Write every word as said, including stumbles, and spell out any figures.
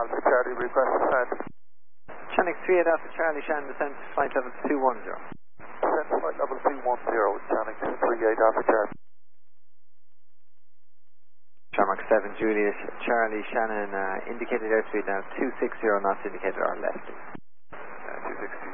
Alpha Charlie, request descent. Channel three eight Alpha Charlie, Shannon, descent to flight level two one zero. Descent to flight level two one zero, Channel two three eight Alpha Charlie. Shamrock seven Juliet, Charlie, Shannon, uh, indicated airspeed now two six zero knots, indicated our left. Uh, two six zero.